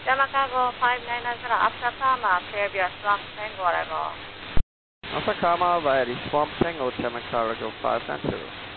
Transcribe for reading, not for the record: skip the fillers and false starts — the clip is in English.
Yamakago 5990 Asatama, Fairview Swamp Tango, whatever. Asakama via the Swamp Tango, Tamakarago 592.